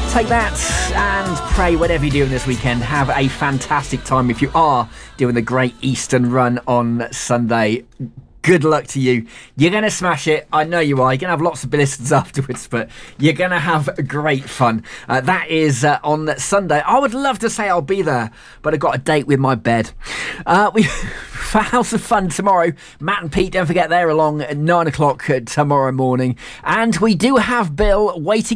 Take that and pray whatever you're doing this weekend. Have a fantastic time. If you are doing the Great Eastern Run on Sunday, good luck to you. You're going to smash it. I know you are. You're going to have lots of blisters afterwards, but you're going to have great fun. That is on Sunday. I would love to say I'll be there, but I've got a date with my bed. For House of Fun tomorrow, Matt and Pete, don't forget they're along at 9 o'clock tomorrow morning. And we do have Bill waiting